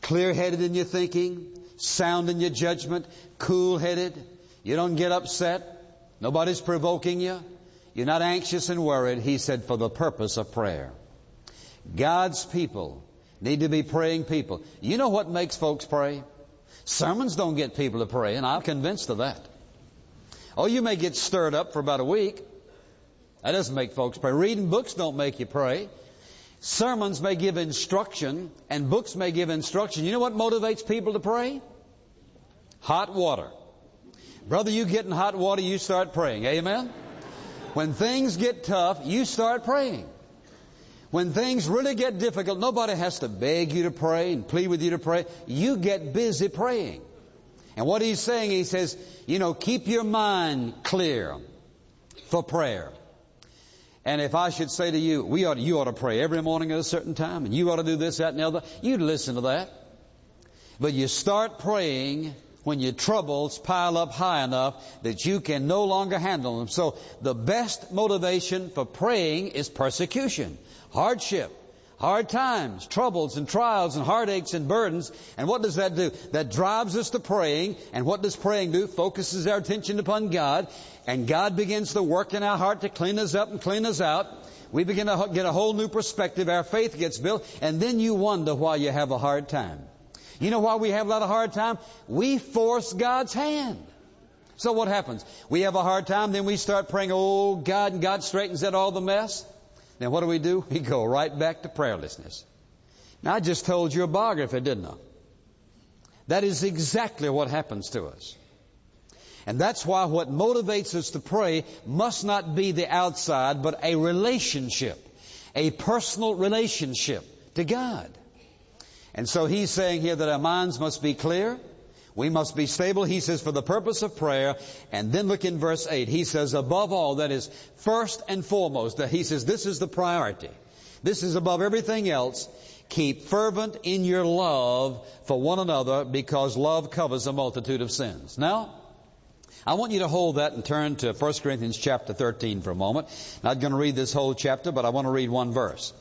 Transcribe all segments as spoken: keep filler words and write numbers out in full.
clear-headed in your thinking, sound in your judgment, cool-headed. You don't get upset. Nobody's provoking you. You're not anxious and worried. He said, for the purpose of prayer. God's people need to be praying people. You know what makes folks pray? Sermons don't get people to pray, and I'm convinced of that. Oh, you may get stirred up for about a week. That doesn't make folks pray. Reading books don't make you pray. Sermons may give instruction, and books may give instruction. You know what motivates people to pray? Hot water. Brother, you get in hot water, you start praying. Amen? When things get tough, you start praying. When things really get difficult, nobody has to beg you to pray and plead with you to pray. You get busy praying. And what he's saying, he says, you know, keep your mind clear for prayer. And if I should say to you, we ought, you ought to pray every morning at a certain time, and you ought to do this, that, and the other, you'd listen to that. But you start praying when your troubles pile up high enough that you can no longer handle them. So the best motivation for praying is persecution, hardship, hard times, troubles and trials and heartaches and burdens. And what does that do? That drives us to praying. And what does praying do? Focuses our attention upon God. And God begins to work in our heart to clean us up and clean us out. We begin to get a whole new perspective. Our faith gets built. And then you wonder why you have a hard time. You know why we have a lot of hard time? We force God's hand. So what happens? We have a hard time, then we start praying, oh God, and God straightens out all the mess. Then what do we do? We go right back to prayerlessness. Now I just told you a biography, didn't I? That is exactly what happens to us. And that's why what motivates us to pray must not be the outside, but a relationship, a personal relationship to God. And so he's saying here that our minds must be clear. We must be stable. He says for the purpose of prayer. And then look in verse eight. He says above all, that is first and foremost. That he says this is the priority. This is above everything else. Keep fervent in your love for one another, because love covers a multitude of sins. Now, I want you to hold that and turn to First Corinthians chapter thirteen for a moment. Not going to read this whole chapter, but I want to read one verse.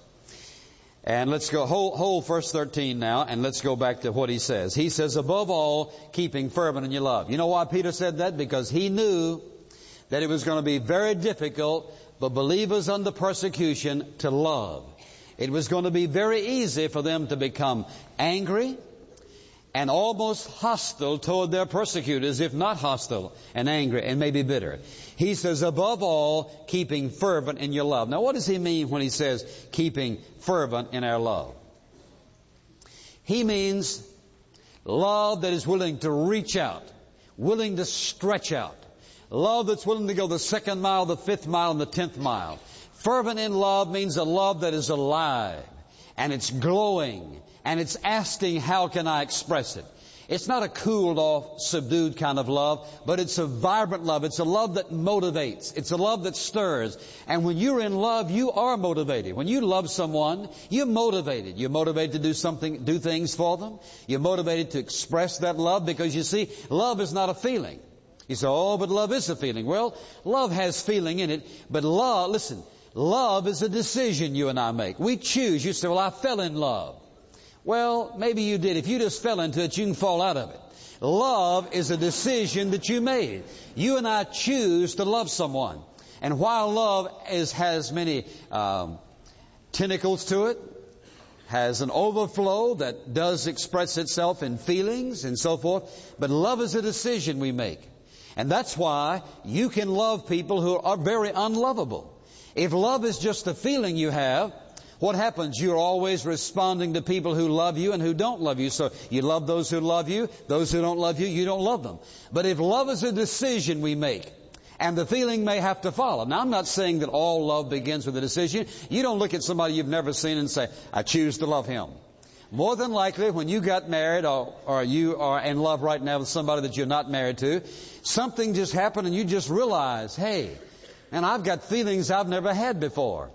And let's go, hold, hold verse thirteen now, and let's go back to what he says. He says, above all, keeping fervent in your love. You know why Peter said that? Because he knew that it was going to be very difficult for believers under persecution to love. It was going to be very easy for them to become angry and almost hostile toward their persecutors, if not hostile and angry and maybe bitter. He says, above all, keeping fervent in your love. Now, what does he mean when he says keeping fervent in our love? He means love that is willing to reach out, willing to stretch out. Love that's willing to go the second mile, the fifth mile, and the tenth mile. Fervent in love means a love that is alive, and it's glowing, and it's asking, how can I express it? It's not a cooled off, subdued kind of love, but it's a vibrant love. It's a love that motivates. It's a love that stirs. And when you're in love, you are motivated. When you love someone, you're motivated. You're motivated to do something, do things for them. You're motivated to express that love, because you see, love is not a feeling. You say, oh, but love is a feeling. Well, love has feeling in it, but love, listen, love is a decision you and I make. We choose. You say, well, I fell in love. Well, maybe you did. If you just fell into it, you can fall out of it. Love is a decision that you made. You and I choose to love someone. And while love is, has many um, tentacles to it, has an overflow that does express itself in feelings and so forth, but love is a decision we make. And that's why you can love people who are very unlovable. If love is just a feeling you have, what happens? You're always responding to people who love you and who don't love you. So you love those who love you. Those who don't love you, you don't love them. But if love is a decision we make, and the feeling may have to follow. Now, I'm not saying that all love begins with a decision. You don't look at somebody you've never seen and say, I choose to love him. More than likely, when you got married, or, or you are in love right now with somebody that you're not married to, something just happened and you just realize, hey, and I've got feelings I've never had before.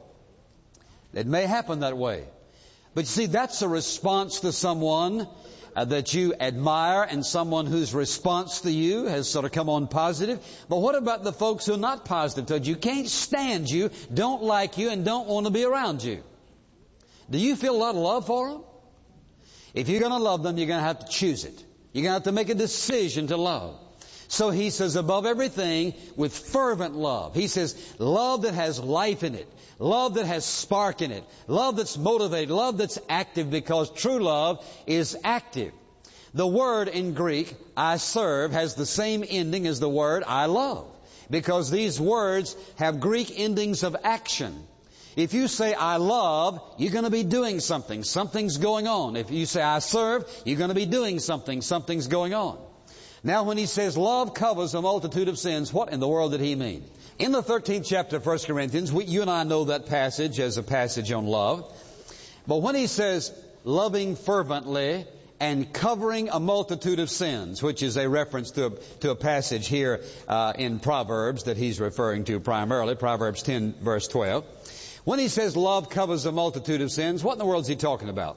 It may happen that way. But you see, that's a response to someone uh, that you admire, and someone whose response to you has sort of come on positive. But what about the folks who are not positive towards you? Can't stand you, don't like you, and don't want to be around you? Do you feel a lot of love for them? If you're going to love them, you're going to have to choose it. You're going to have to make a decision to love. So he says, above everything, with fervent love. He says, love that has life in it. Love that has spark in it. Love that's motivated. Love that's active, because true love is active. The word in Greek, I serve, has the same ending as the word I love, because these words have Greek endings of action. If you say I love, you're going to be doing something. Something's going on. If you say I serve, you're going to be doing something. Something's going on. Now, when he says love covers a multitude of sins, what in the world did he mean? In the thirteenth chapter of First Corinthians, we, you and I know that passage as a passage on love. But when he says loving fervently and covering a multitude of sins, which is a reference to a, to a passage here uh, in Proverbs that he's referring to primarily, Proverbs ten, verse twelve. When he says love covers a multitude of sins, what in the world is he talking about?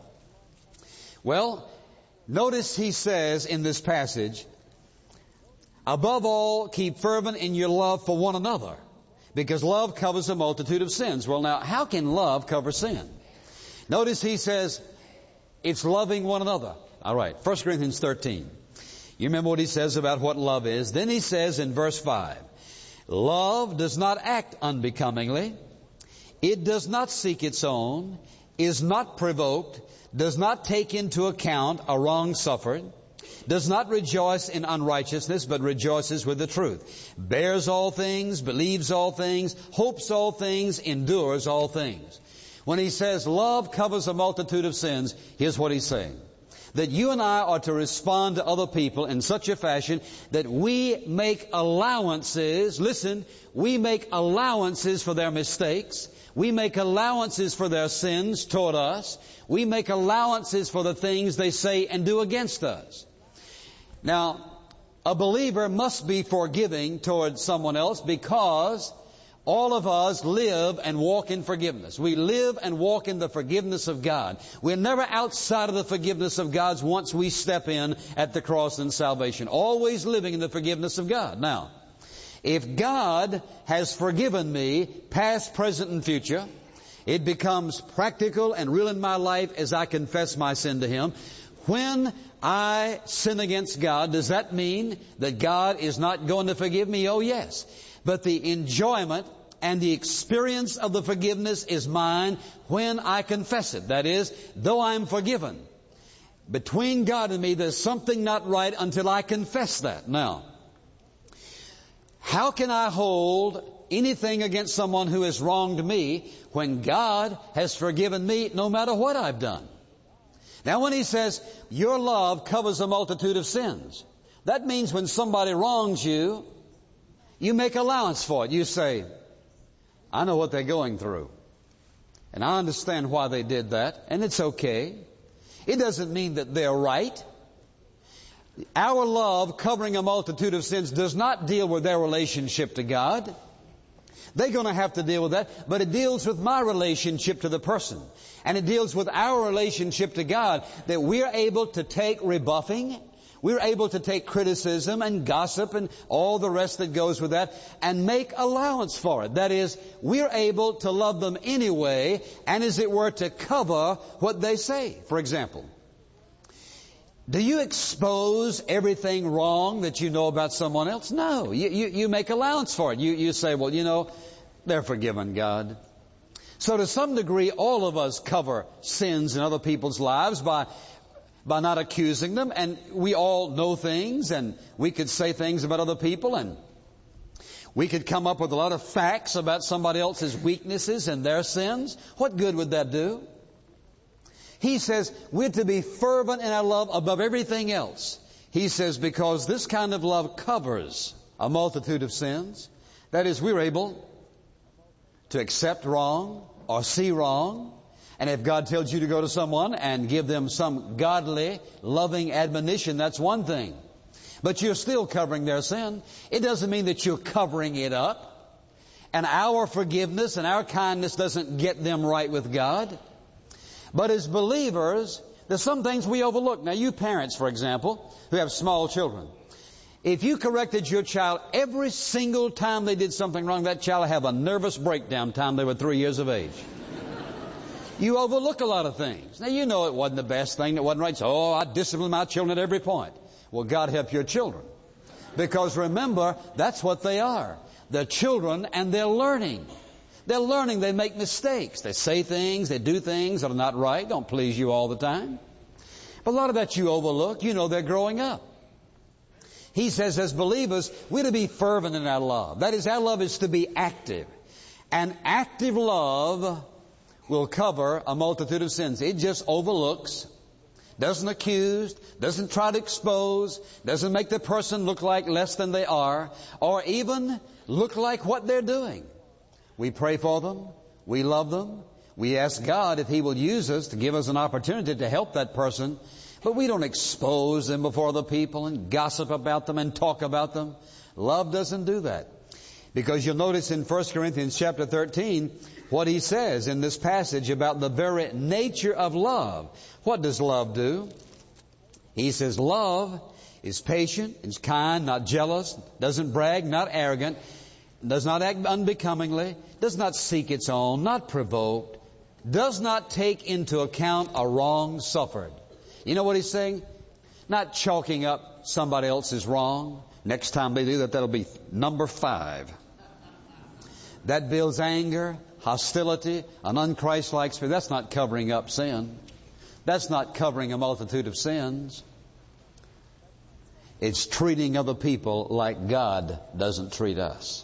Well, notice he says in this passage, above all, keep fervent in your love for one another, because love covers a multitude of sins. Well, now, how can love cover sin? Notice he says, it's loving one another. All right, First Corinthians thirteen. You remember what he says about what love is. Then he says in verse five, love does not act unbecomingly. It does not seek its own, is not provoked, does not take into account a wrong suffered, does not rejoice in unrighteousness, but rejoices with the truth, bears all things, believes all things, hopes all things, endures all things. When he says love covers a multitude of sins, here's what he's saying. That you and I are to respond to other people in such a fashion that we make allowances, listen, we make allowances for their mistakes. We make allowances for their sins toward us. We make allowances for the things they say and do against us. Now, a believer must be forgiving toward someone else, because all of us live and walk in forgiveness. We live and walk in the forgiveness of God. We're never outside of the forgiveness of God's once we step in at the cross and salvation. Always living in the forgiveness of God. Now, if God has forgiven me, past, present, and future, it becomes practical and real in my life as I confess my sin to Him. When I sin against God, does that mean that God is not going to forgive me? Oh, yes. But the enjoyment and the experience of the forgiveness is mine when I confess it. That is, though I'm forgiven, between God and me, there's something not right until I confess that. Now, how can I hold anything against someone who has wronged me when God has forgiven me no matter what I've done? Now, when he says, your love covers a multitude of sins, that means when somebody wrongs you, you make allowance for it. You say, I know what they're going through, and I understand why they did that, and it's okay. It doesn't mean that they're right. Our love covering a multitude of sins does not deal with their relationship to God. They're going to have to deal with that, but it deals with my relationship to the person. And it deals with our relationship to God, that we're able to take rebuffing, we're able to take criticism and gossip and all the rest that goes with that and make allowance for it. That is, we're able to love them anyway, and as it were, to cover what they say. For example, do you expose everything wrong that you know about someone else? No. You, you, you make allowance for it. You, you say, well, you know, they're forgiven, God. So to some degree, all of us cover sins in other people's lives by, by not accusing them. And we all know things, and we could say things about other people, and we could come up with a lot of facts about somebody else's weaknesses and their sins. What good would that do? He says we're to be fervent in our love above everything else. He says because this kind of love covers a multitude of sins. That is, we're able to accept wrong or see wrong. And if God tells you to go to someone and give them some godly, loving admonition, that's one thing. But you're still covering their sin. It doesn't mean that you're covering it up. And our forgiveness and our kindness doesn't get them right with God. But as believers, there's some things we overlook. Now, you parents, for example, who have small children, if you corrected your child every single time they did something wrong, that child would have a nervous breakdown time they were three years of age. You overlook a lot of things. Now, you know it wasn't the best thing, it wasn't right. So, oh, I discipline my children at every point. Well, God help your children. Because remember, that's what they are. They're children and they're learning. They're learning, they make mistakes. They say things, they do things that are not right, don't please you all the time. But a lot of that you overlook. You know they're growing up. He says as believers, we're to be fervent in our love. That is, our love is to be active. And active love will cover a multitude of sins. It just overlooks, doesn't accuse, doesn't try to expose, doesn't make the person look like less than they are, or even look like what they're doing. We pray for them. We love them. We ask God if He will use us to give us an opportunity to help that person. But we don't expose them before the people and gossip about them and talk about them. Love doesn't do that. Because you'll notice in First Corinthians chapter thirteen what he says in this passage about the very nature of love. What does love do? He says love is patient, is kind, not jealous, doesn't brag, not arrogant, does not act unbecomingly, does not seek its own, not provoked, does not take into account a wrong suffered. You know what he's saying? Not chalking up somebody else's wrong. Next time they do that, that'll be number five. That builds anger, hostility, an unchristlike spirit. That's not covering up sin. That's not covering a multitude of sins. It's treating other people like God doesn't treat us.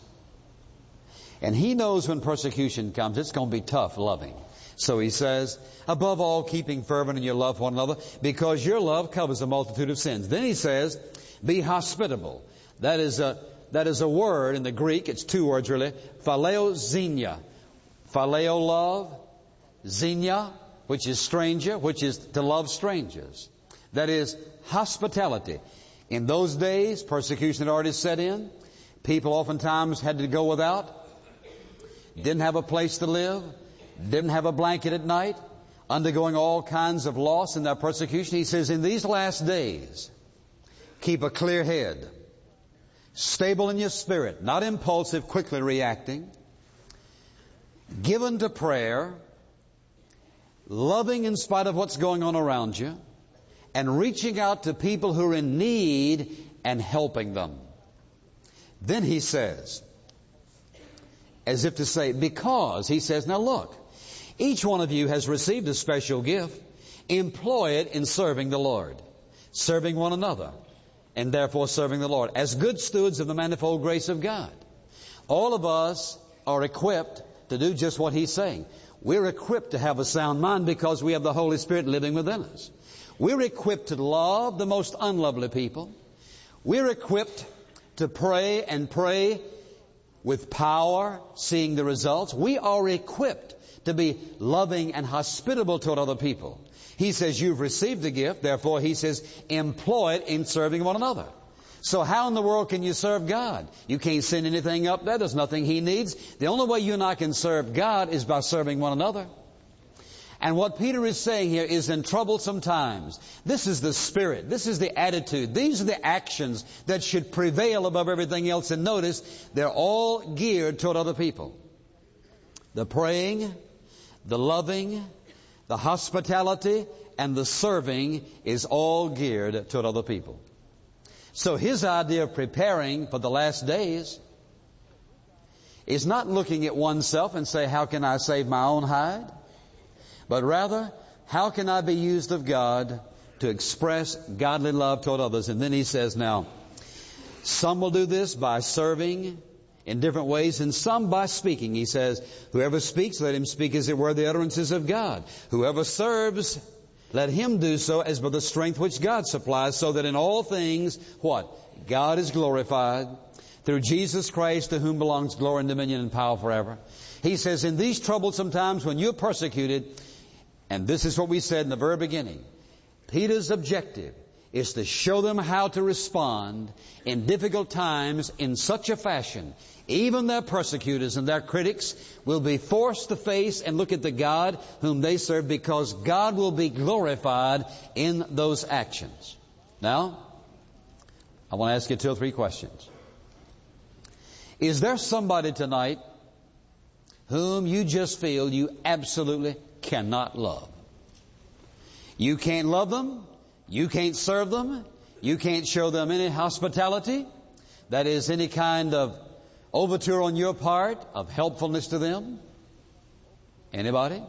And He knows when persecution comes, it's going to be tough loving. So He says, above all, keeping fervent in your love for one another, because your love covers a multitude of sins. Then He says, be hospitable. That is a, that is a word in the Greek. It's two words really. Phileo xenia. Phileo love. Xenia, which is stranger, which is to love strangers. That is hospitality. In those days, persecution had already set in. People oftentimes had to go without. Didn't have a place to live. Didn't have a blanket at night. Undergoing all kinds of loss in their persecution. He says, in these last days, keep a clear head. Stable in your spirit. Not impulsive, quickly reacting. Given to prayer. Loving in spite of what's going on around you. And reaching out to people who are in need and helping them. Then he says, as if to say, because, he says, now look, each one of you has received a special gift. Employ it in serving the Lord. Serving one another. And therefore serving the Lord. As good stewards of the manifold grace of God. All of us are equipped to do just what he's saying. We're equipped to have a sound mind because we have the Holy Spirit living within us. We're equipped to love the most unlovely people. We're equipped to pray and pray with power, seeing the results. We are equipped to be loving and hospitable toward other people. He says, you've received the gift, therefore he says, employ it in serving one another. So how in the world can you serve God? You can't send anything up there. There's nothing He needs. The only way you and I can serve God is by serving one another. And what Peter is saying here is in troublesome times. This is the spirit. This is the attitude. These are the actions that should prevail above everything else. And notice, they're all geared toward other people. The praying, the loving, the hospitality, and the serving is all geared toward other people. So his idea of preparing for the last days is not looking at oneself and say, how can I save my own hide? But rather, how can I be used of God to express godly love toward others? And then he says, now, some will do this by serving in different ways, and some by speaking. He says, whoever speaks, let him speak as it were the utterances of God. Whoever serves, let him do so as by the strength which God supplies, so that in all things, what? God is glorified through Jesus Christ, to whom belongs glory and dominion and power forever. He says, in these troublesome times when you're persecuted, and this is what we said in the very beginning, Peter's objective is to show them how to respond in difficult times in such a fashion. Even their persecutors and their critics will be forced to face and look at the God whom they serve, because God will be glorified in those actions. Now, I want to ask you two or three questions. Is there somebody tonight whom you just feel you absolutely cannot love. You can't love them. You can't serve them. You can't show them any hospitality. That is, any kind of overture on your part of helpfulness to them. Anybody?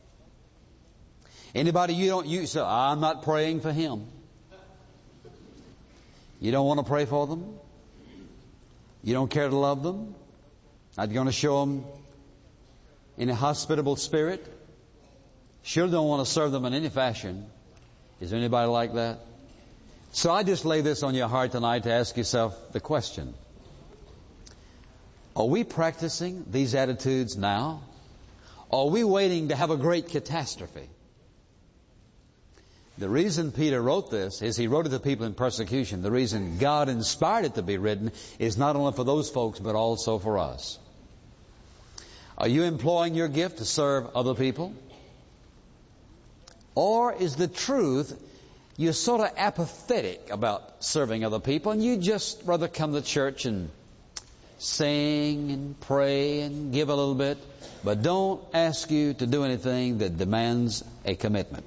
Anybody you don't, you say, I'm not praying for him. You don't want to pray for them? You don't care to love them? Not going to show them in a hospitable spirit? Sure don't want to serve them in any fashion. Is there anybody like that? So I just lay this on your heart tonight to ask yourself the question. Are we practicing these attitudes now? Or are we waiting to have a great catastrophe? The reason Peter wrote this is he wrote it to people in persecution. The reason God inspired it to be written is not only for those folks, but also for us. Are you employing your gift to serve other people? Or is the truth you're sort of apathetic about serving other people and you just rather come to church and sing and pray and give a little bit, but don't ask you to do anything that demands a commitment?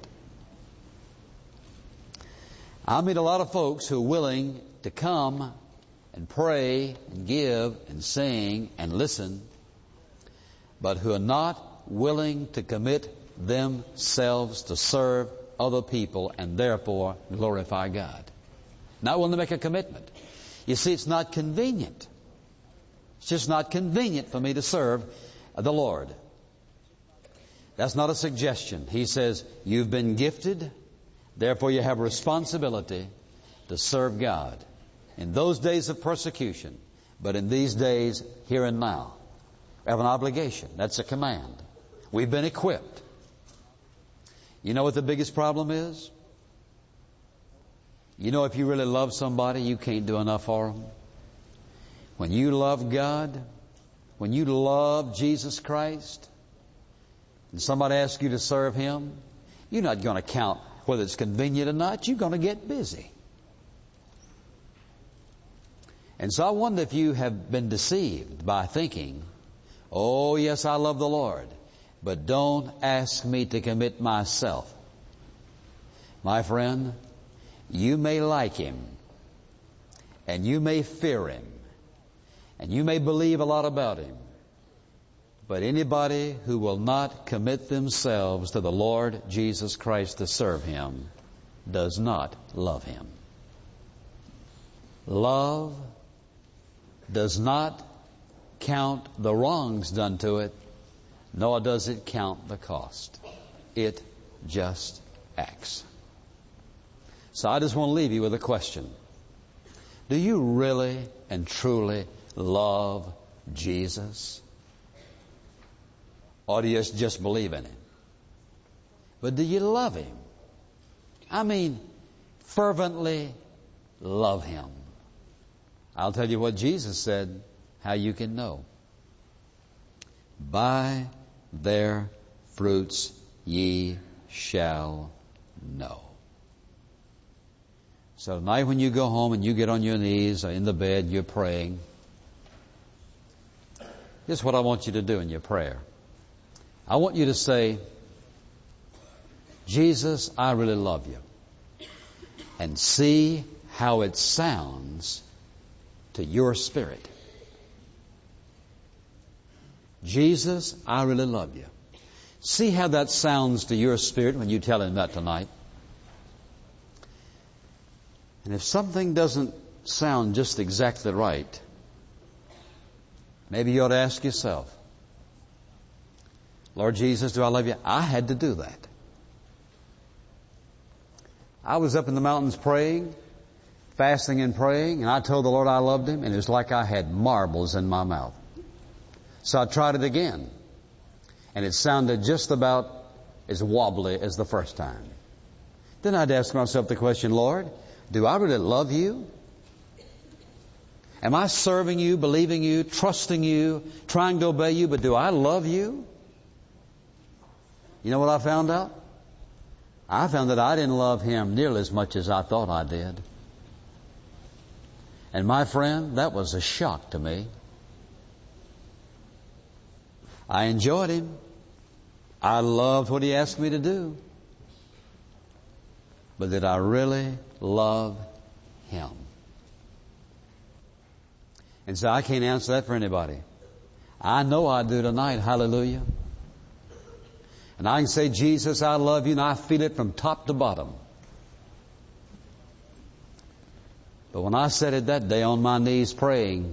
I meet a lot of folks who are willing to come and pray and give and sing and listen, but who are not willing to commit themselves to serve other people and therefore glorify God. Not willing to make a commitment. You see, it's not convenient. It's just not convenient for me to serve the Lord. That's not a suggestion. He says, you've been gifted, therefore you have a responsibility to serve God. In those days of persecution, but in these days, here and now, we have an obligation. That's a command. We've been equipped. You know what the biggest problem is? You know, if you really love somebody, you can't do enough for them. When you love God, when you love Jesus Christ, and somebody asks you to serve Him, you're not going to count whether it's convenient or not. You're going to get busy. And so I wonder if you have been deceived by thinking, oh, yes, I love the Lord, but don't ask me to commit myself. My friend, you may like Him, and you may fear Him, and you may believe a lot about Him, but anybody who will not commit themselves to the Lord Jesus Christ to serve Him does not love Him. Love does not count the wrongs done to it, nor does it count the cost. It just acts. So I just want to leave you with a question. Do you really and truly love Jesus? Or do you just believe in Him? But do you love Him? I mean, fervently love Him. I'll tell you what Jesus said, how you can know. By their fruits ye shall know. So tonight when you go home and you get on your knees or in the bed, you're praying. Here's what I want you to do in your prayer. I want you to say, Jesus, I really love you. And see how it sounds to your spirit. Jesus, I really love you. See how that sounds to your spirit when you tell Him that tonight. And if something doesn't sound just exactly right, maybe you ought to ask yourself, Lord Jesus, do I love you? I had to do that. I was up in the mountains praying, fasting and praying, and I told the Lord I loved Him, and it was like I had marbles in my mouth. So I tried it again, and it sounded just about as wobbly as the first time. Then I'd ask myself the question, Lord, do I really love you? Am I serving you, believing you, trusting you, trying to obey you, but do I love you? You know what I found out? I found that I didn't love Him nearly as much as I thought I did. And my friend, that was a shock to me. I enjoyed Him. I loved what He asked me to do. But did I really love Him? And so I can't answer that for anybody. I know I do tonight. Hallelujah. And I can say, Jesus, I love you, and I feel it from top to bottom. But when I said it that day on my knees praying,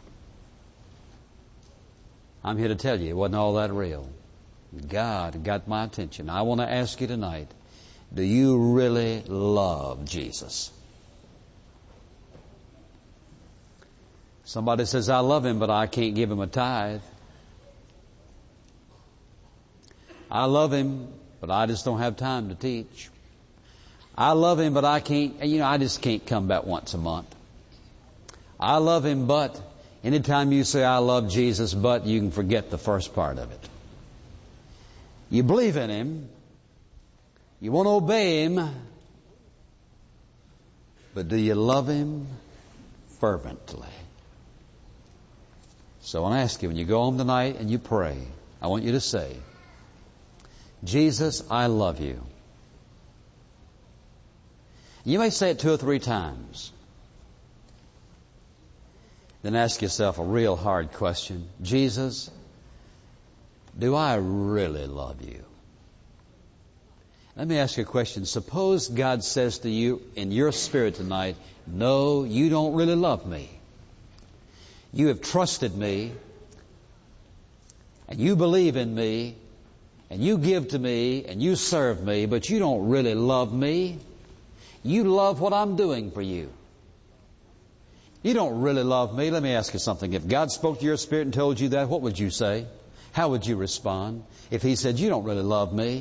I'm here to tell you it wasn't all that real. God got my attention. I want to ask you tonight, do you really love Jesus? Somebody says, I love Him, but I can't give Him a tithe. I love Him, but I just don't have time to teach. I love Him, but I can't, you know, I just can't come back once a month. I love Him, but anytime you say I love Jesus, but you can forget the first part of it. You believe in Him. You want to obey Him. But do you love Him fervently? So I want to ask you, when you go home tonight and you pray, I want you to say, Jesus, I love you. You may say it two or three times. Then ask yourself a real hard question. Jesus, do I really love you? Let me ask you a question. Suppose God says to you in your spirit tonight, no, you don't really love me. You have trusted me, and you believe in me, and you give to me, and you serve me, but you don't really love me. You love what I'm doing for you. You don't really love me. Let me ask you something. If God spoke to your spirit and told you that, what would you say? How would you respond if He said, you don't really love me?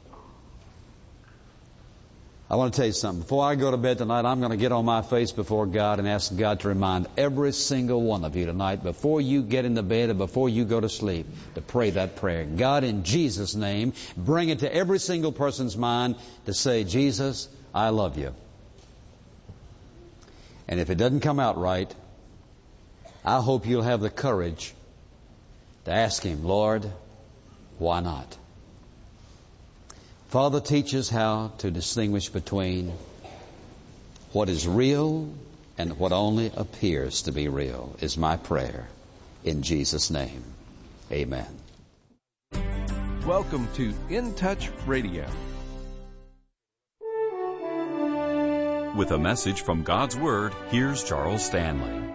I want to tell you something. Before I go to bed tonight, I'm going to get on my face before God and ask God to remind every single one of you tonight, before you get into bed and before you go to sleep, to pray that prayer. God, in Jesus' name, bring it to every single person's mind to say, Jesus, I love you. And if it doesn't come out right, I hope you'll have the courage to ask Him, Lord, why not? Father, teach us how to distinguish between what is real and what only appears to be real, is my prayer. In Jesus' name, amen. Welcome to In Touch Radio. With a message from God's Word, here's Charles Stanley.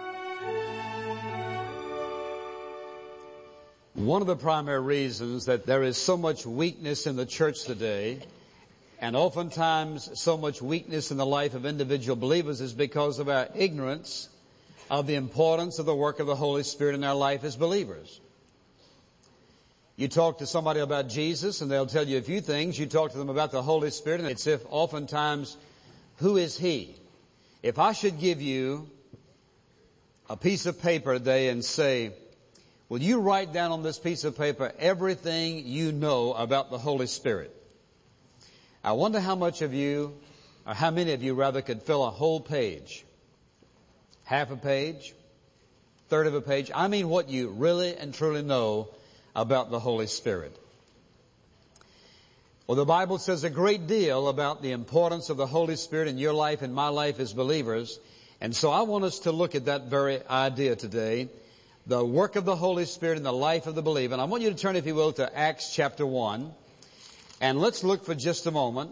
One of the primary reasons that there is so much weakness in the church today, and oftentimes so much weakness in the life of individual believers, is because of our ignorance of the importance of the work of the Holy Spirit in our life as believers. You talk to somebody about Jesus and they'll tell you a few things. You talk to them about the Holy Spirit and it's if oftentimes, who is He? If I should give you a piece of paper today and say, will you write down on this piece of paper everything you know about the Holy Spirit? I wonder how much of you, or how many of you rather, could fill a whole page. Half a page, third of a page. I mean what you really and truly know about the Holy Spirit. Well, the Bible says a great deal about the importance of the Holy Spirit in your life and my life as believers. And so I want us to look at that very idea today. The work of the Holy Spirit in the life of the believer. And I want you to turn, if you will, to Acts chapter one. And let's look for just a moment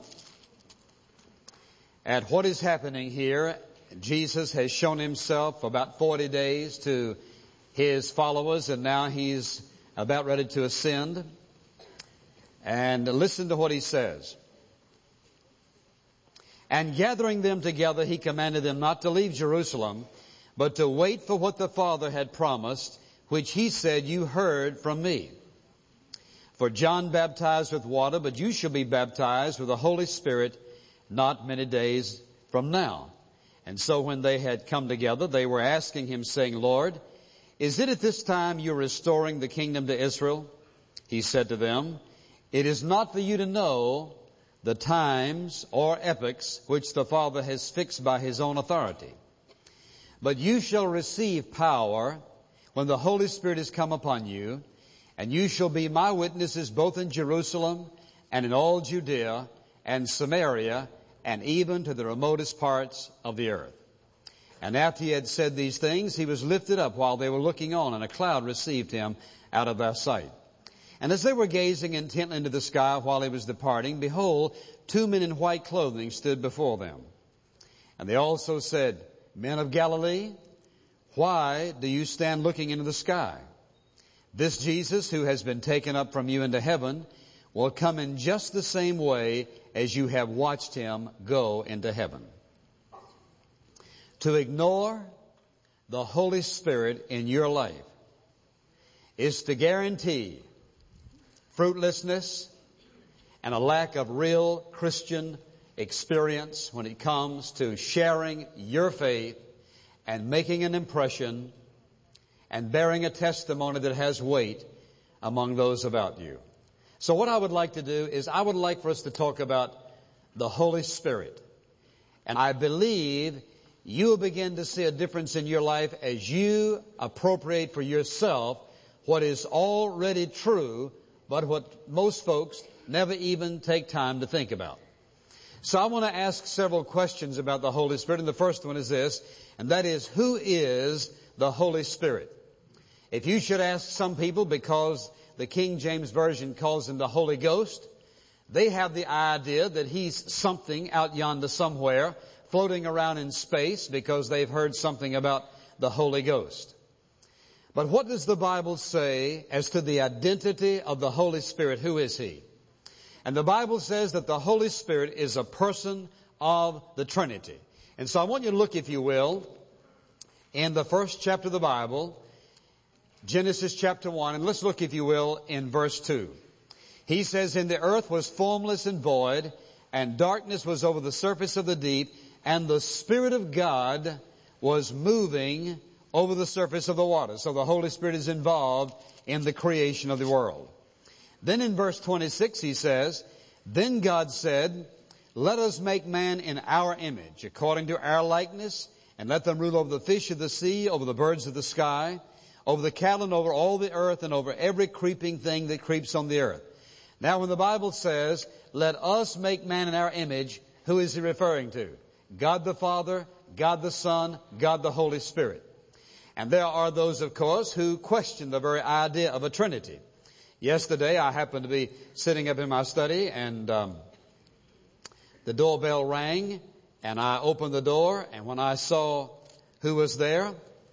at what is happening here. Jesus has shown Himself for about forty days to His followers, and now He's about ready to ascend. And listen to what He says. And gathering them together, He commanded them not to leave Jerusalem, but to wait for what the Father had promised, which He said, you heard from me. For John baptized with water, but you shall be baptized with the Holy Spirit not many days from now. And so when they had come together, they were asking Him, saying, Lord, is it at this time you're restoring the kingdom to Israel? He said to them, it is not for you to know the times or epochs which the Father has fixed by His own authority. But you shall receive power when the Holy Spirit has come upon you, And you shall be my witnesses both in Jerusalem and in all Judea and Samaria and even to the remotest parts of the earth. And after he had said these things, he was lifted up while they were looking on, and a cloud received him out of their sight. And as they were gazing intently into the sky while he was departing, behold, two men in white clothing stood before them. And they also said, Men of Galilee, why do you stand looking into the sky? This Jesus who has been taken up from you into heaven will come in just the same way as you have watched him go into heaven. To ignore the Holy Spirit in your life is to guarantee fruitlessness and a lack of real Christian experience when it comes to sharing your faith and making an impression and bearing a testimony that has weight among those about you. So what I would like to do is I would like for us to talk about the Holy Spirit. And I believe you will begin to see a difference in your life as you appropriate for yourself what is already true, but what most folks never even take time to think about. So I want to ask several questions about the Holy Spirit, and the first one is this, and that is, who is the Holy Spirit? If you should ask some people, because the King James Version calls him the Holy Ghost, they have the idea that he's something out yonder somewhere, floating around in space, because they've heard something about the Holy Ghost. But what does the Bible say as to the identity of the Holy Spirit? Who is he? And the Bible says that the Holy Spirit is a person of the Trinity. And so I want you to look, if you will, in the first chapter of the Bible, Genesis chapter one, and let's look, if you will, in verse two. He says, And the earth was formless and void, and darkness was over the surface of the deep, and the Spirit of God was moving over the surface of the water. So the Holy Spirit is involved in the creation of the world. Then in verse twenty-six he says, Then God said, Let us make man in our image, according to our likeness, and let them rule over the fish of the sea, over the birds of the sky, over the cattle, and over all the earth, and over every creeping thing that creeps on the earth. Now when the Bible says, Let us make man in our image, who is he referring to? God the Father, God the Son, God the Holy Spirit. And there are those, of course, who question the very idea of a Trinity. Yesterday, I happened to be sitting up in my study, and um, the doorbell rang, and I opened the door, and when I saw who was there,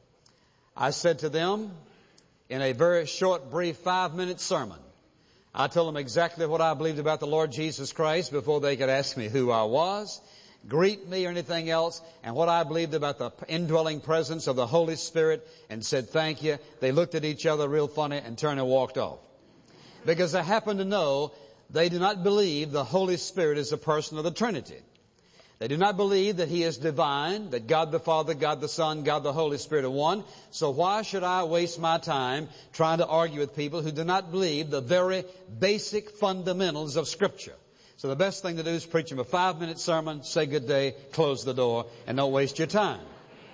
I said to them, in a very short, brief, five-minute sermon, I told them exactly what I believed about the Lord Jesus Christ before they could ask me who I was, greet me, or anything else, and what I believed about the indwelling presence of the Holy Spirit, and said thank you. They looked at each other real funny and turned and walked off. Because I happen to know they do not believe the Holy Spirit is a person of the Trinity. They do not believe that he is divine, that God the Father, God the Son, God the Holy Spirit are one. So why should I waste my time trying to argue with people who do not believe the very basic fundamentals of Scripture? So the best thing to do is preach them a five-minute sermon, say good day, close the door, and don't waste your time.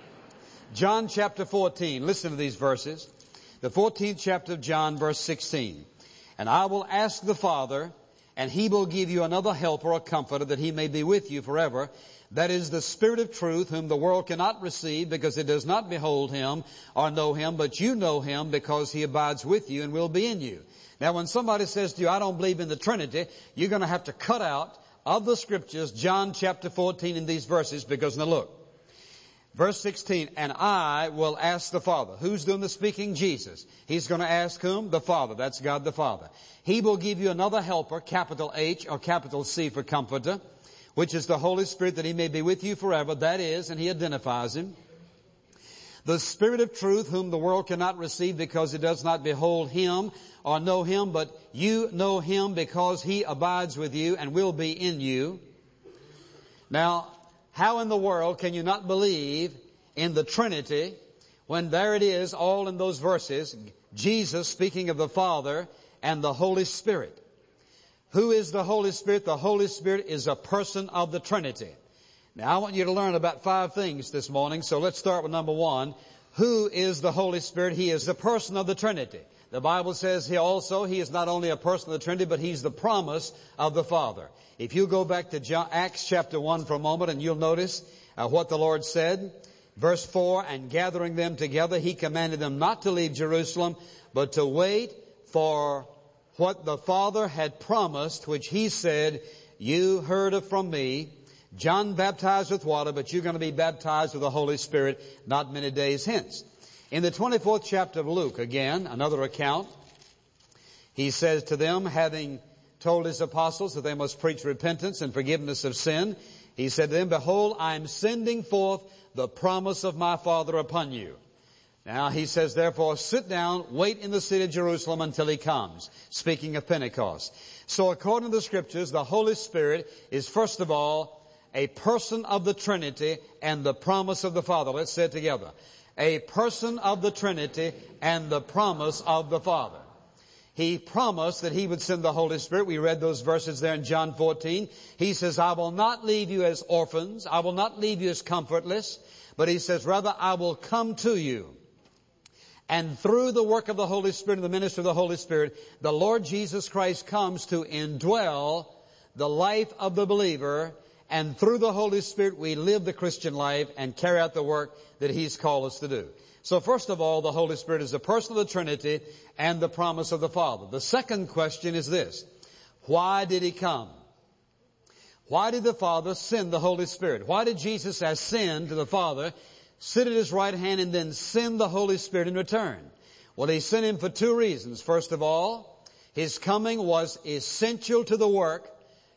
John chapter fourteen, listen to these verses. The fourteenth chapter of John, verse sixteen. And I will ask the Father, and he will give you another helper or comforter, that he may be with you forever. That is the Spirit of truth, whom the world cannot receive, because it does not behold him or know him, but you know him, because he abides with you and will be in you. Now, when somebody says to you, I don't believe in the Trinity, you're going to have to cut out of the Scriptures John chapter fourteen in these verses, because now look. Verse sixteen, and I will ask the Father. Who's doing the speaking? Jesus. He's going to ask whom? The Father. That's God the Father. He will give you another helper, capital H or capital C for comforter, which is the Holy Spirit, that he may be with you forever. That is, and he identifies him. The Spirit of truth, whom the world cannot receive, because it does not behold him or know him, but you know him, because he abides with you and will be in you. Now, how in the world can you not believe in the Trinity when there it is, all in those verses, Jesus speaking of the Father and the Holy Spirit? Who is the Holy Spirit? The Holy Spirit is a person of the Trinity. Now, I want you to learn about five things this morning, so let's start with number one. Who is the Holy Spirit? He is the person of the Trinity. The Bible says here also He is not only a person of the Trinity, but He's the promise of the Father. If you go back to John, Acts chapter one for a moment, and you'll notice uh, what the Lord said. Verse four, and gathering them together, He commanded them not to leave Jerusalem, but to wait for what the Father had promised, which He said, you heard of from me. John baptized with water, but you're going to be baptized with the Holy Spirit not many days hence. In the twenty-fourth chapter of Luke, again, another account, He says to them, having told His apostles that they must preach repentance and forgiveness of sin, He said to them, behold, I am sending forth the promise of my Father upon you. Now He says, therefore, sit down, wait in the city of Jerusalem until He comes. Speaking of Pentecost. So according to the Scriptures, the Holy Spirit is first of all a person of the Trinity and the promise of the Father. Let's say it together. A person of the Trinity and the promise of the Father. He promised that He would send the Holy Spirit. We read those verses there in John fourteen. He says, I will not leave you as orphans. I will not leave you as comfortless. But He says, rather, I will come to you. And through the work of the Holy Spirit and the ministry of the Holy Spirit, the Lord Jesus Christ comes to indwell the life of the believer. And through the Holy Spirit, we live the Christian life and carry out the work that He's called us to do. So first of all, the Holy Spirit is a person of the Trinity and the promise of the Father. The second question is this. Why did He come? Why did the Father send the Holy Spirit? Why did Jesus ascend to the Father, sit at His right hand, and then send the Holy Spirit in return? Well, He sent Him for two reasons. First of all, His coming was essential to the work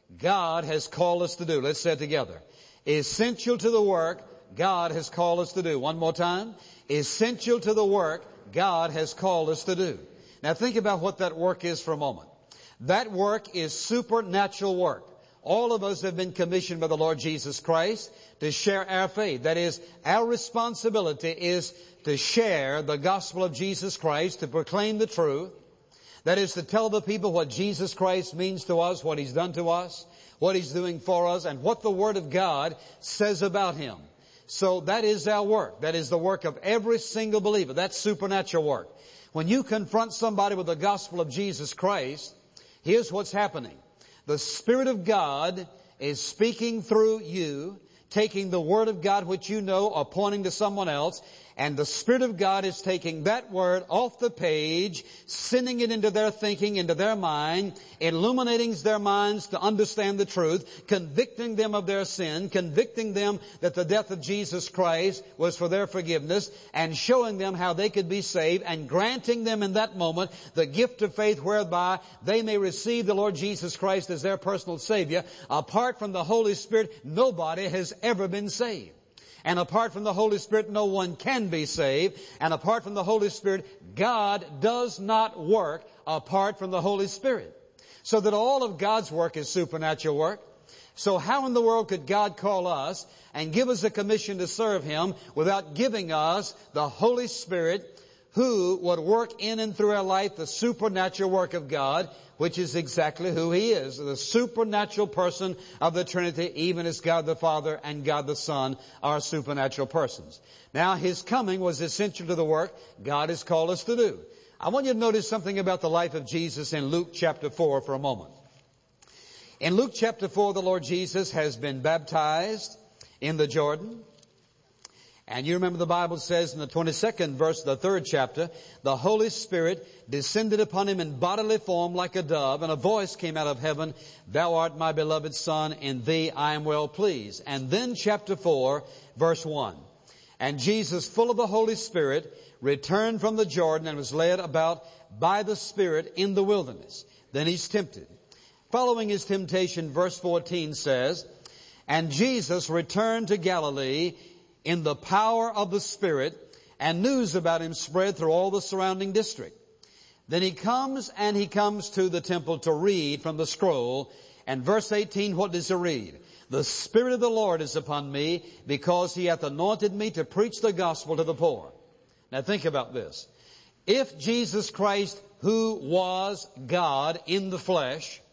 God has called us to do. Let's say it together. Essential to the work God has called us to do. One more time. Essential to the work God has called us to do. Now think about what that work is for a moment. That work is supernatural work. All of us have been commissioned by the Lord Jesus Christ to share our faith. That is, our responsibility is to share the gospel of Jesus Christ, to proclaim the truth. That is, to tell the people what Jesus Christ means to us, what He's done to us, what He's doing for us, and what the Word of God says about Him. So that is our work. That is the work of every single believer. That's supernatural work. When you confront somebody with the gospel of Jesus Christ, here's what's happening. The Spirit of God is speaking through you, taking the Word of God which you know or pointing to someone else, and the Spirit of God is taking that Word off the page, sending it into their thinking, into their mind, illuminating their minds to understand the truth, convicting them of their sin, convicting them that the death of Jesus Christ was for their forgiveness, and showing them how they could be saved, and granting them in that moment the gift of faith whereby they may receive the Lord Jesus Christ as their personal Savior. Apart from the Holy Spirit, nobody has ever been saved. And apart from the Holy Spirit, no one can be saved. And apart from the Holy Spirit, God does not work apart from the Holy Spirit. So that all of God's work is supernatural work. So how in the world could God call us and give us a commission to serve Him without giving us the Holy Spirit, who would work in and through our life the supernatural work of God, which is exactly who He is, the supernatural person of the Trinity, even as God the Father and God the Son are supernatural persons. Now, His coming was essential to the work God has called us to do. I want you to notice something about the life of Jesus in Luke chapter four for a moment. In Luke chapter four, the Lord Jesus has been baptized in the Jordan. And you remember the Bible says in the twenty-second verse of the third chapter, the Holy Spirit descended upon Him in bodily form like a dove, and a voice came out of heaven, Thou art my beloved Son, in Thee I am well pleased. And then chapter four, verse one. And Jesus, full of the Holy Spirit, returned from the Jordan and was led about by the Spirit in the wilderness. Then He's tempted. Following His temptation, verse fourteen says, And Jesus returned to Galilee in the power of the Spirit, and news about Him spread through all the surrounding district. Then He comes and He comes to the temple to read from the scroll. And verse eighteen, what does He read? The Spirit of the Lord is upon me, because He hath anointed me to preach the gospel to the poor. Now think about this. If Jesus Christ, who was God in the flesh,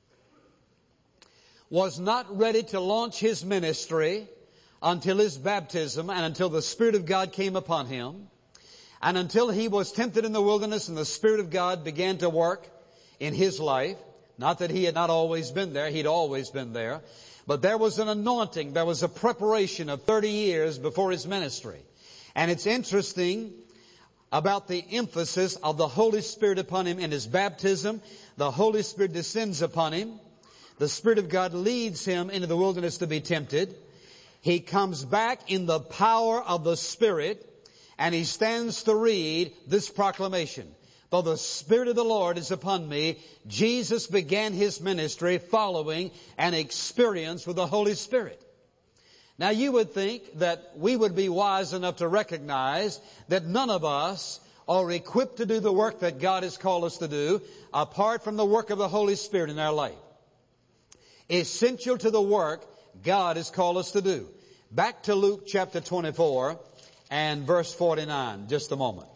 was not ready to launch His ministry until His baptism and until the Spirit of God came upon Him, And until he was tempted in the wilderness and the Spirit of God began to work in his life, not that he had not always been there, he'd always been there, but there was an anointing, there was a preparation of thirty years before his ministry. And it's interesting about the emphasis of the Holy Spirit upon him in his baptism. The Holy Spirit descends upon him. The Spirit of God leads him into the wilderness to be tempted. He comes back in the power of the Spirit, and he stands to read this proclamation. For the Spirit of the Lord is upon me. Jesus began his ministry following an experience with the Holy Spirit. Now you would think that we would be wise enough to recognize that none of us are equipped to do the work that God has called us to do apart from the work of the Holy Spirit in our life. Essential to the work God has called us to do. Back to Luke chapter twenty-four and verse forty-nine, just a moment.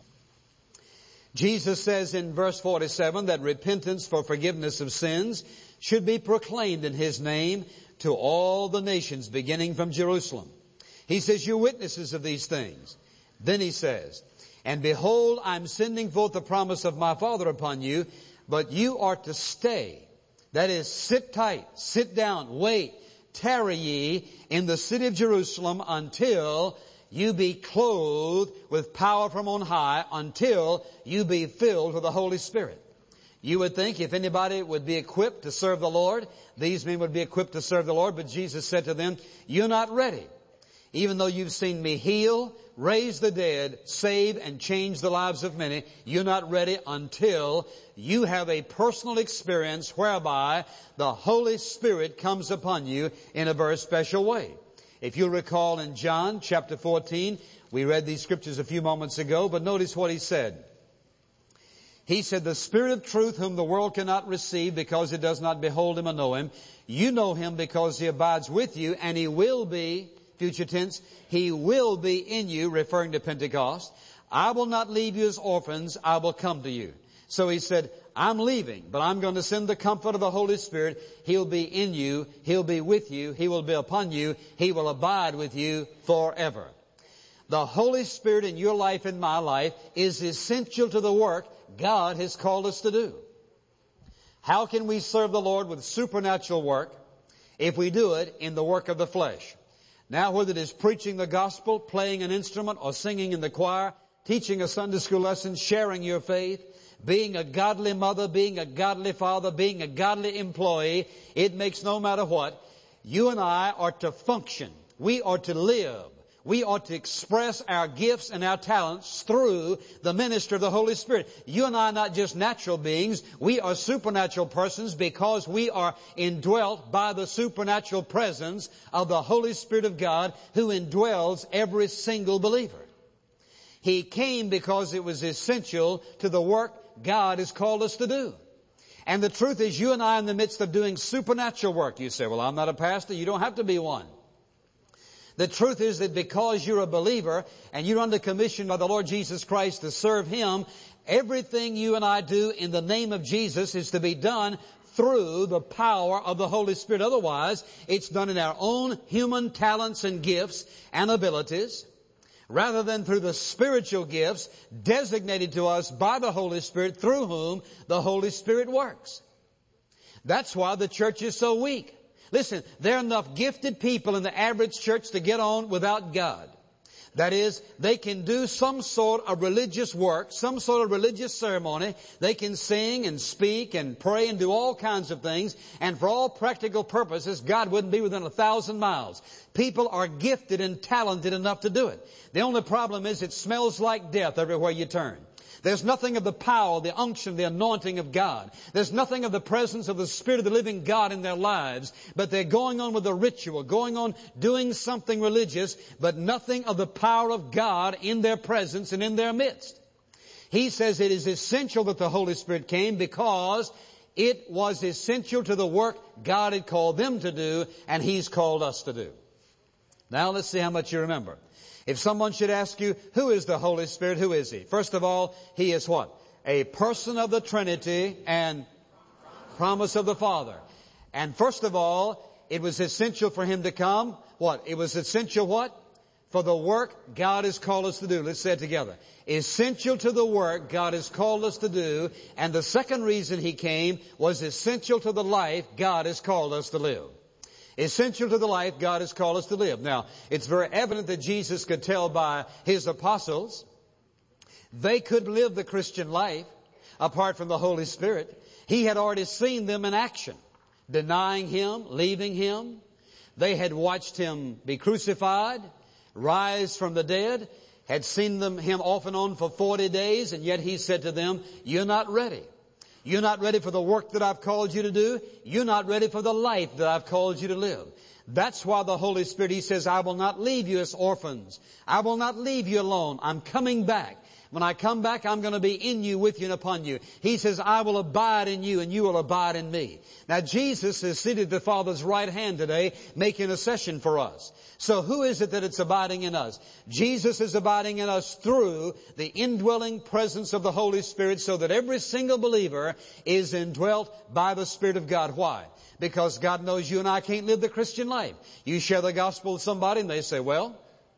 Jesus says in verse forty-seven that repentance for forgiveness of sins should be proclaimed in his name to all the nations, beginning from Jerusalem. He says, you're witnesses of these things. Then he says, and behold, I'm sending forth the promise of my Father upon you, but you are to stay. That is, sit tight, sit down, wait, tarry ye in the city of Jerusalem until you be clothed with power from on high, until you be filled with the Holy Spirit. You would think if anybody would be equipped to serve the Lord, these men would be equipped to serve the Lord. But Jesus said to them, you're not ready. Even though you've seen me heal, raise the dead, save and change the lives of many, you're not ready until you have a personal experience whereby the Holy Spirit comes upon you in a very special way. If you'll recall in John chapter fourteen, we read these scriptures a few moments ago, but notice what he said. He said, the Spirit of truth whom the world cannot receive because it does not behold him or know him. You know him because he abides with you, and he will be, future tense, he will be in you, referring to Pentecost. I will not leave you as orphans, I will come to you. So he said, I'm leaving, but I'm going to send the comfort of the Holy Spirit. He'll be in you, he'll be with you, he will be upon you, he will abide with you forever. The Holy Spirit in your life and my life is essential to the work God has called us to do. How can we serve the Lord with supernatural work if we do it in the work of the flesh? Now, whether it is preaching the gospel, playing an instrument, or singing in the choir, teaching a Sunday school lesson, sharing your faith, being a godly mother, being a godly father, being a godly employee, it makes no matter what. You and I are to function. We are to live. We ought to express our gifts and our talents through the ministry of the Holy Spirit. You and I are not just natural beings. We are supernatural persons because we are indwelt by the supernatural presence of the Holy Spirit of God who indwells every single believer. He came because it was essential to the work God has called us to do. And the truth is, you and I are in the midst of doing supernatural work. You say, well, I'm not a pastor. You don't have to be one. The truth is that because you're a believer and you're under commission by the Lord Jesus Christ to serve him, everything you and I do in the name of Jesus is to be done through the power of the Holy Spirit. Otherwise, it's done in our own human talents and gifts and abilities, rather than through the spiritual gifts designated to us by the Holy Spirit, through whom the Holy Spirit works. That's why the church is so weak. Listen, there are enough gifted people in the average church to get on without God. That is, they can do some sort of religious work, some sort of religious ceremony. They can sing and speak and pray and do all kinds of things. And for all practical purposes, God wouldn't be within a thousand miles. People are gifted and talented enough to do it. The only problem is it smells like death everywhere you turn. There's nothing of the power, the unction, the anointing of God. There's nothing of the presence of the Spirit of the living God in their lives. But they're going on with a ritual, going on doing something religious, but nothing of the power of God in their presence and in their midst. He says it is essential that the Holy Spirit came because it was essential to the work God had called them to do and He's called us to do. Now let's see how much you remember. If someone should ask you, who is the Holy Spirit? Who is He? First of all, He is what? A person of the Trinity and promise of the Father. And first of all, it was essential for Him to come. What? It was essential what? for the work God has called us to do. Let's say it together. Essential to the work God has called us to do. And the second reason He came was essential to the life God has called us to live. Essential to the life God has called us to live. Now, it's very evident that Jesus could tell by His apostles they could live the Christian life apart from the Holy Spirit. He had already seen them in action, denying Him, leaving Him. They had watched Him be crucified, rise from the dead, had seen them, Him off and on for forty days, and yet He said to them, you're not ready. You're not ready for the work that I've called you to do. You're not ready for the life that I've called you to live. That's why the Holy Spirit, He says, I will not leave you as orphans. I will not leave you alone. I'm coming back. When I come back, I'm going to be in you, with you, and upon you. He says, I will abide in you, and you will abide in me. Now, Jesus is seated at the Father's right hand today, making a session for us. So who is it that it's abiding in us? Jesus is abiding in us through the indwelling presence of the Holy Spirit, so that every single believer is indwelt by the Spirit of God. Why? Because God knows you and I can't live the Christian life. You share the gospel with somebody, and they say, well,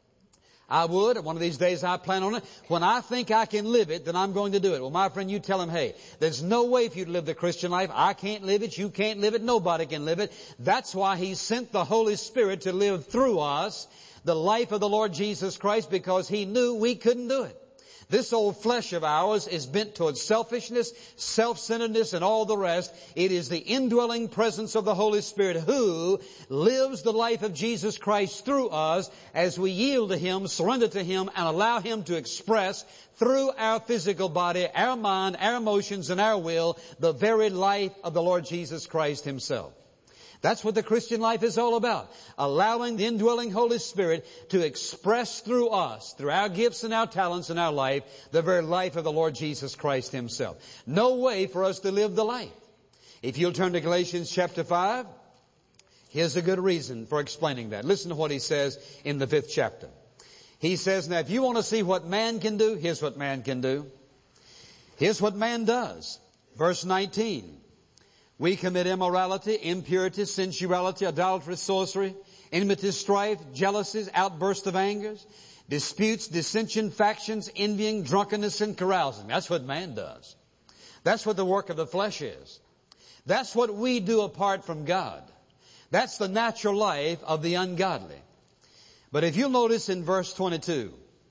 I would. One of these days I plan on it. When I think I can live it, then I'm going to do it. Well, my friend, you tell him, hey, there's no way for you to live the Christian life. I can't live it. You can't live it. Nobody can live it. That's why He sent the Holy Spirit to live through us the life of the Lord Jesus Christ, because He knew we couldn't do it. This old flesh of ours is bent towards selfishness, self-centeredness, and all the rest. It is the indwelling presence of the Holy Spirit who lives the life of Jesus Christ through us as we yield to Him, surrender to Him, and allow Him to express through our physical body, our mind, our emotions, and our will, the very life of the Lord Jesus Christ Himself. That's what the Christian life is all about. Allowing the indwelling Holy Spirit to express through us, through our gifts and our talents and our life, the very life of the Lord Jesus Christ Himself. No way for us to live the life. If you'll turn to Galatians chapter five, here's a good reason for explaining that. Listen to what he says in the fifth chapter. He says, now if you want to see what man can do, here's what man can do. Here's what man does. Verse nineteen. We commit immorality, impurity, sensuality, adultery, sorcery, enmity, strife, jealousies, outbursts of anger, disputes, dissension, factions, envying, drunkenness, and carousing. That's what man does. That's what the work of the flesh is. That's what we do apart from God. That's the natural life of the ungodly. But if you'll notice in verse twenty-two,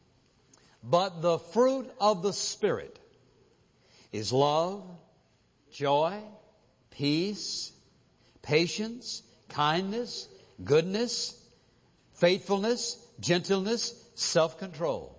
but the fruit of the Spirit is love, joy, peace, patience, kindness, goodness, faithfulness, gentleness, self-control.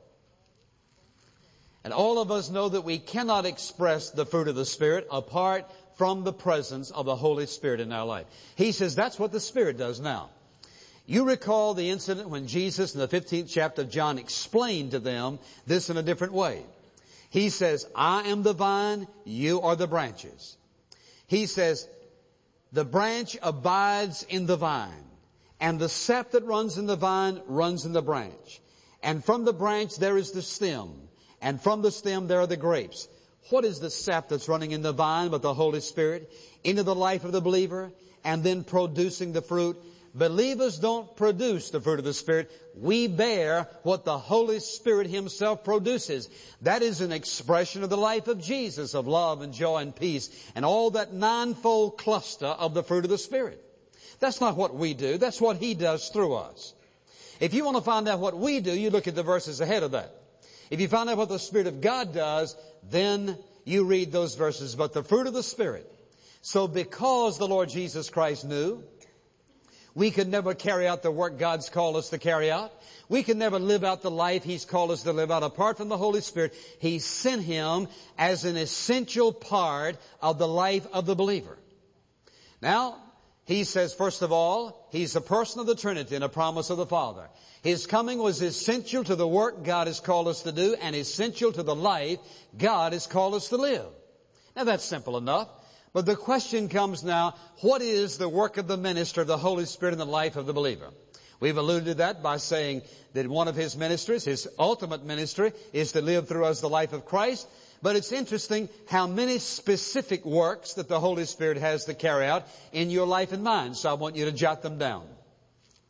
And all of us know that we cannot express the fruit of the Spirit apart from the presence of the Holy Spirit in our life. He says that's what the Spirit does now. You recall the incident when Jesus in the fifteenth chapter of John explained to them this in a different way. He says, I am the vine, you are the branches. He says, the branch abides in the vine, and the sap that runs in the vine runs in the branch. And from the branch there is the stem, and from the stem there are the grapes. What is the sap that's running in the vine but the Holy Spirit into the life of the believer and then producing the fruit? Believers don't produce the fruit of the Spirit. We bear what the Holy Spirit Himself produces. That is an expression of the life of Jesus, of love and joy and peace, and all that ninefold cluster of the fruit of the Spirit. That's not what we do. That's what He does through us. If you want to find out what we do, you look at the verses ahead of that. If you find out what the Spirit of God does, then you read those verses. But the fruit of the Spirit. So because the Lord Jesus Christ knew we could never carry out the work God's called us to carry out, we can never live out the life He's called us to live out apart from the Holy Spirit, He sent Him as an essential part of the life of the believer. Now, He says, first of all, He's a person of the Trinity and a promise of the Father. His coming was essential to the work God has called us to do and essential to the life God has called us to live. Now, that's simple enough. But the question comes now, what is the work of the minister of the Holy Spirit in the life of the believer? We've alluded to that by saying that one of His ministries, His ultimate ministry, is to live through us the life of Christ. But it's interesting how many specific works that the Holy Spirit has to carry out in your life and mine. So I want you to jot them down.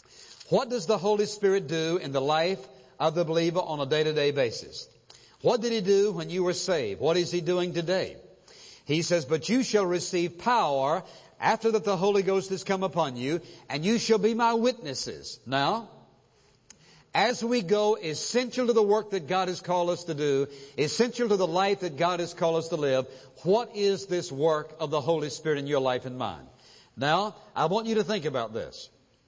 What does the Holy Spirit do in the life of the believer on a day-to-day basis? What did He do when you were saved? What is He doing today? He says, but you shall receive power after that the Holy Ghost has come upon you, and you shall be my witnesses. Now, as we go, essential to the work that God has called us to do, essential to the life that God has called us to live, what is this work of the Holy Spirit in your life and mine? Now, I want you to think about this.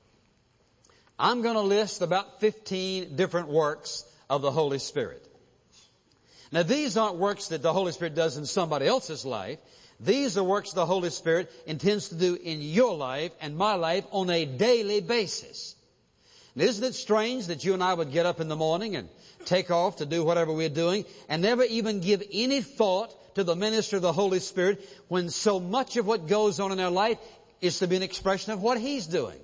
I'm going to list about fifteen different works of the Holy Spirit. Now, these aren't works that the Holy Spirit does in somebody else's life. These are works the Holy Spirit intends to do in your life and my life on a daily basis. And isn't it strange that you and I would get up in the morning and take off to do whatever we're doing and never even give any thought to the ministry of the Holy Spirit when so much of what goes on in our life is to be an expression of what He's doing?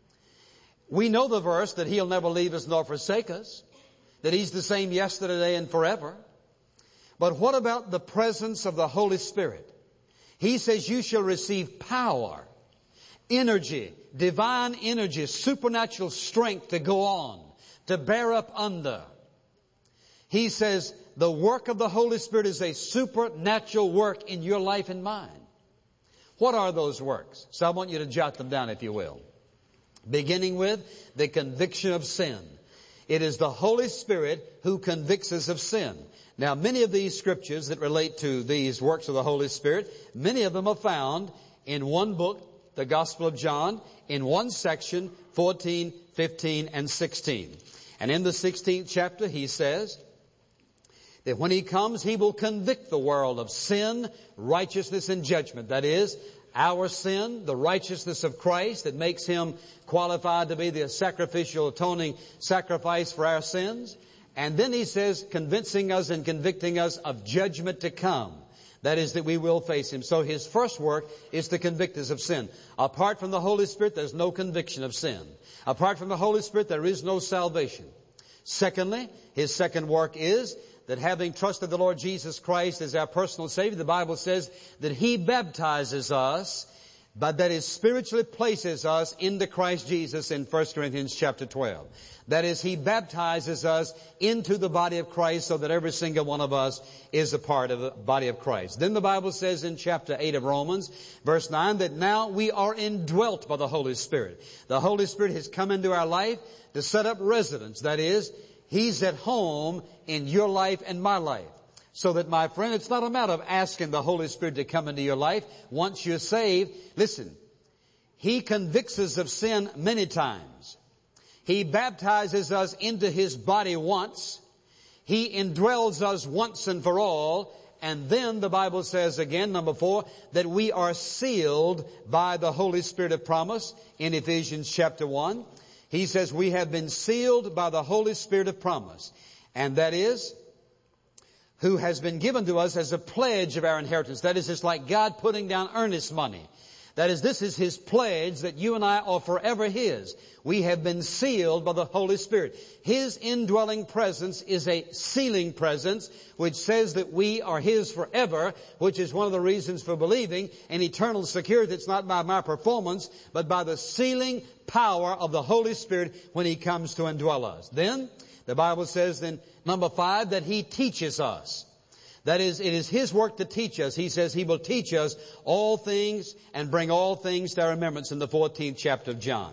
We know the verse that He'll never leave us nor forsake us, that He's the same yesterday, today, and forever. But what about the presence of the Holy Spirit? He says you shall receive power, energy, divine energy, supernatural strength to go on, to bear up under. He says the work of the Holy Spirit is a supernatural work in your life and mine. What are those works? So I want you to jot them down, if you will. Beginning with the conviction of sin. It is the Holy Spirit who convicts us of sin. Now, many of these scriptures that relate to these works of the Holy Spirit, many of them are found in one book, the Gospel of John, in one section, fourteen, fifteen, and sixteen. And in the sixteenth chapter, He says that when He comes, He will convict the world of sin, righteousness, and judgment. That is, our sin, the righteousness of Christ that makes Him qualified to be the sacrificial atoning sacrifice for our sins. And then He says, convincing us and convicting us of judgment to come. That is, that we will face Him. So His first work is to convict us of sin. Apart from the Holy Spirit, there's no conviction of sin. Apart from the Holy Spirit, there is no salvation. Secondly, His second work is that having trusted the Lord Jesus Christ as our personal Savior, the Bible says that He baptizes us, but that is spiritually places us into Christ Jesus in First Corinthians chapter twelve. That is, He baptizes us into the body of Christ so that every single one of us is a part of the body of Christ. Then the Bible says in chapter eight of Romans, verse nine, that now we are indwelt by the Holy Spirit. The Holy Spirit has come into our life to set up residence. That is, He's at home in your life and my life. So that, my friend, it's not a matter of asking the Holy Spirit to come into your life once you're saved. Listen, He convicts us of sin many times. He baptizes us into His body once. He indwells us once and for all. And then the Bible says again, number four, that we are sealed by the Holy Spirit of promise in Ephesians chapter one. He says we have been sealed by the Holy Spirit of promise. And that is, who has been given to us as a pledge of our inheritance. That is, it's like God putting down earnest money. That is, this is His pledge that you and I are forever His. We have been sealed by the Holy Spirit. His indwelling presence is a sealing presence which says that we are His forever, which is one of the reasons for believing in eternal security. It's not by my performance, but by the sealing power of the Holy Spirit when He comes to indwell us. Then, the Bible says then, number five, that He teaches us. That is, it is His work to teach us. He says He will teach us all things and bring all things to our remembrance in the fourteenth chapter of John.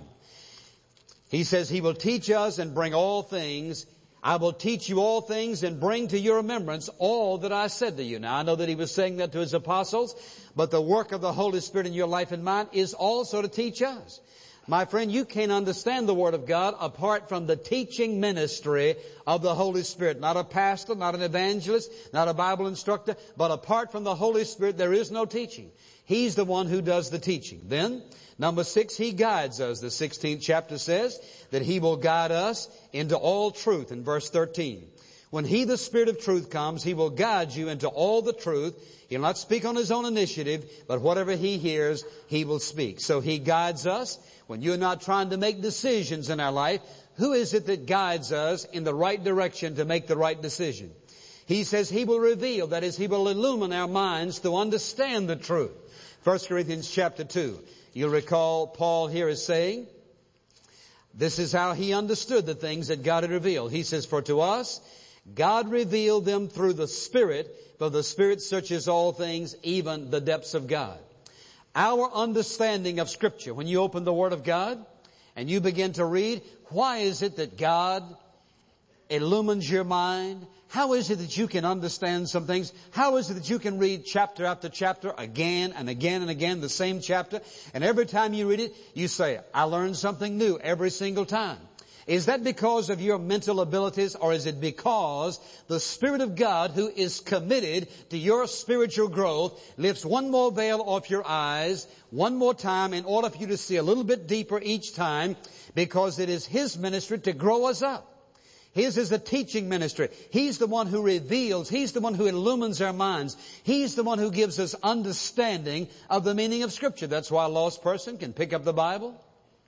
He says He will teach us and bring all things. I will teach you all things and bring to your remembrance all that I said to you. Now, I know that He was saying that to His apostles, but the work of the Holy Spirit in your life and mine is also to teach us. My friend, you can't understand the Word of God apart from the teaching ministry of the Holy Spirit. Not a pastor, not an evangelist, not a Bible instructor, but apart from the Holy Spirit, there is no teaching. He's the one who does the teaching. Then, number six, He guides us. The sixteenth chapter says that He will guide us into all truth in verse thirteen. When He, the Spirit of truth, comes, He will guide you into all the truth. He'll not speak on His own initiative, but whatever He hears, He will speak. So He guides us. When you're not trying to make decisions in our life, who is it that guides us in the right direction to make the right decision? He says He will reveal, that is, He will illumine our minds to understand the truth. First Corinthians chapter two. You'll recall Paul here is saying This is how he understood the things that God had revealed. He says, for to us, God revealed them through the Spirit, for the Spirit searches all things, even the depths of God. Our understanding of Scripture, when you open the Word of God and you begin to read, why is it that God illumines your mind? How is it that you can understand some things? How is it that you can read chapter after chapter again and again and again, the same chapter, and every time you read it, you say, I learned something new every single time? Is that because of your mental abilities, or is it because the Spirit of God, who is committed to your spiritual growth, lifts one more veil off your eyes one more time in order for you to see a little bit deeper each time, because it is His ministry to grow us up? His is a teaching ministry. He's the one who reveals. He's the one who illumines our minds. He's the one who gives us understanding of the meaning of Scripture. That's why a lost person can pick up the Bible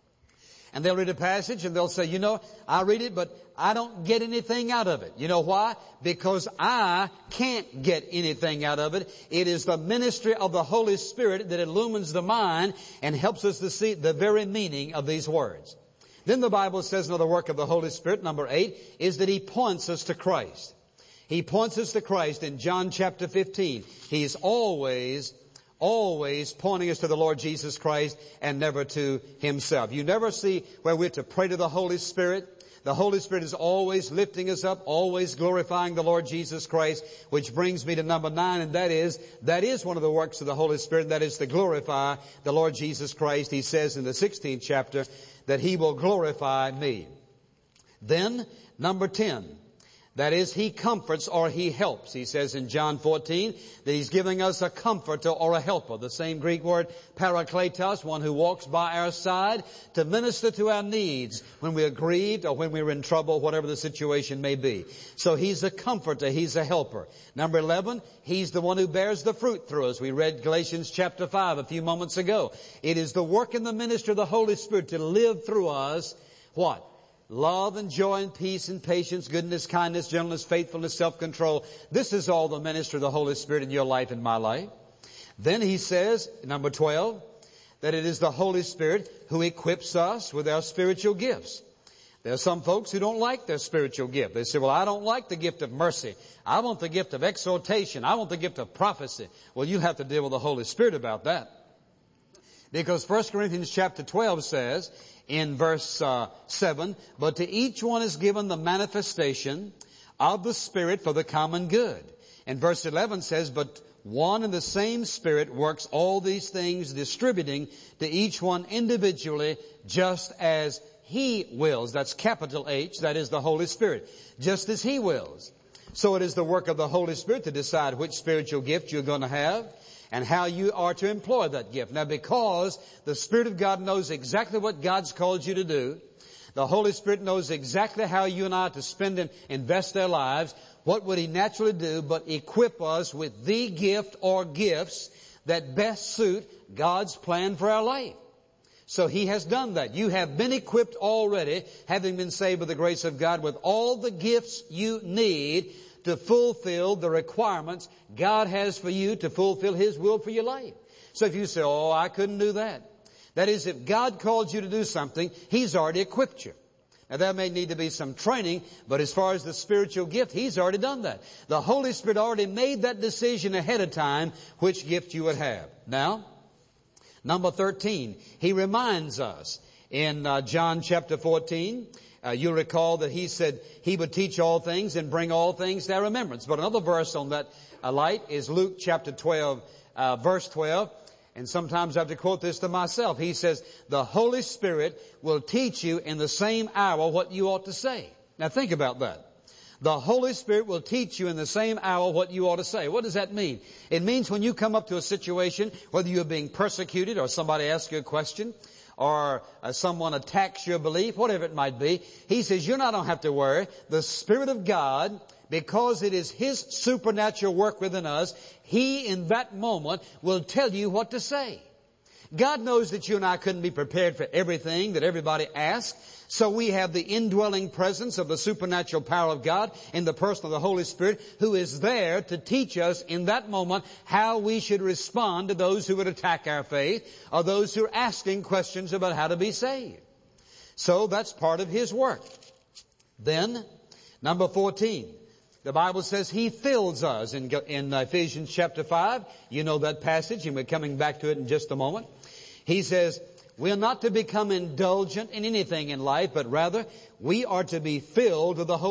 and they'll read a passage and they'll say, you know, I read it, but I don't get anything out of it. You know why? Because I can't get anything out of it. It is the ministry of the Holy Spirit that illumines the mind and helps us to see the very meaning of these words. Then the Bible says another work of the Holy Spirit, number eight, is that He points us to Christ. He points us to Christ in John chapter fifteen. He's always, always pointing us to the Lord Jesus Christ and never to Himself. You never see where we're to pray to the Holy Spirit. The Holy Spirit is always lifting us up, always glorifying the Lord Jesus Christ, which brings me to number nine, and that is, that is one of the works of the Holy Spirit, that is to glorify the Lord Jesus Christ. He says in the sixteenth chapter that He will glorify me. Then, number ten, that is, He comforts or He helps. He says in John fourteen that He's giving us a comforter or a helper. The same Greek word, parakletos, one who walks by our side to minister to our needs when we are grieved or when we're in trouble, whatever the situation may be. So He's a comforter. He's a helper. Number eleven, He's the one who bears the fruit through us. We read Galatians chapter five a few moments ago. It is the work in the ministry of the Holy Spirit to live through us what? Love and joy and peace and patience, goodness, kindness, gentleness, faithfulness, self-control. This is all the ministry of the Holy Spirit in your life and my life. Then he says, number twelve, that it is the Holy Spirit who equips us with our spiritual gifts. There are some folks who don't like their spiritual gift. They say, well, I don't like the gift of mercy. I want the gift of exhortation. I want the gift of prophecy. Well, you have to deal with the Holy Spirit about that. Because First Corinthians chapter twelve says in verse uh, seven, but to each one is given the manifestation of the Spirit for the common good. And verse eleven says, but one and the same Spirit works all these things, distributing to each one individually just as He wills. That's capital H, that is the Holy Spirit. Just as He wills. So it is the work of the Holy Spirit to decide which spiritual gift you're going to have and how you are to employ that gift. Now, because the Spirit of God knows exactly what God's called you to do, the Holy Spirit knows exactly how you and I are to spend and invest our lives, what would He naturally do but equip us with the gift or gifts that best suit God's plan for our life? So He has done that. You have been equipped already, having been saved by the grace of God, with all the gifts you need to fulfill the requirements God has for you to fulfill His will for your life. So if you say, oh, I couldn't do that. That is, if God called you to do something, He's already equipped you. Now, there may need to be some training, but as far as the spiritual gift, He's already done that. The Holy Spirit already made that decision ahead of time, which gift you would have. Now, number thirteen, He reminds us in uh, John chapter fourteen, Uh, you'll recall that He said He would teach all things and bring all things to our remembrance. But another verse on that uh, light is Luke chapter twelve, uh, verse twelve. And sometimes I have to quote this to myself. He says, the Holy Spirit will teach you in the same hour what you ought to say. Now think about that. The Holy Spirit will teach you in the same hour what you ought to say. What does that mean? It means when you come up to a situation, whether you're being persecuted or somebody asks you a question, or uh, someone attacks your belief, whatever it might be, He says, you not don't have to worry. The Spirit of God, because it is His supernatural work within us, He in that moment will tell you what to say. God knows that you and I couldn't be prepared for everything that everybody asks. So we have the indwelling presence of the supernatural power of God in the person of the Holy Spirit, who is there to teach us in that moment how we should respond to those who would attack our faith or those who are asking questions about how to be saved. So that's part of His work. Then, number fourteen, the Bible says He fills us in, in Ephesians chapter five. You know that passage, and we're coming back to it in just a moment. He says, we're not to become indulgent in anything in life, but rather we are to be filled with the Holy